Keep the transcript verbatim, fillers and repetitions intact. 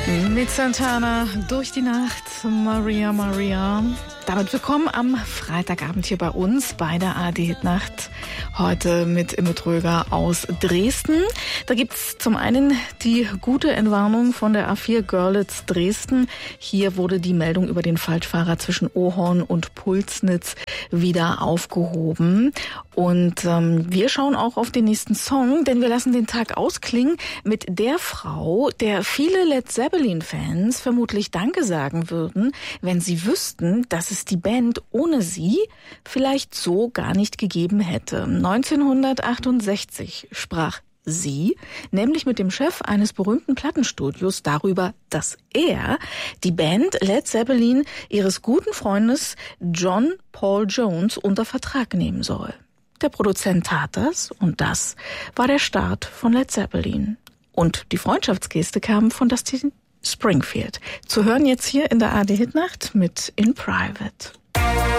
Mit Santana durch die Nacht, Maria Maria. Damit willkommen am Freitagabend hier bei uns bei der A R D-Hitnacht. Heute mit Imme Tröger aus Dresden. Da gibt's zum einen die gute Entwarnung von der A vier Görlitz Dresden. Hier wurde die Meldung über den Falschfahrer zwischen Ohorn und Pulsnitz wieder aufgehoben. Und ähm, wir schauen auch auf den nächsten Song, denn wir lassen den Tag ausklingen mit der Frau, der viele Led Zeppelin-Fans vermutlich Danke sagen würden, wenn sie wüssten, dass es die Band ohne sie vielleicht so gar nicht gegeben hätte. neunzehnhundertachtundsechzig sprach sie, nämlich mit dem Chef eines berühmten Plattenstudios, darüber, dass er die Band Led Zeppelin ihres guten Freundes John Paul Jones unter Vertrag nehmen soll. Der Produzent tat das und das war der Start von Led Zeppelin. Und die Freundschaftsgeste kam von Dusty Springfield. Zu hören jetzt hier in der A R D-Hitnacht mit In Private.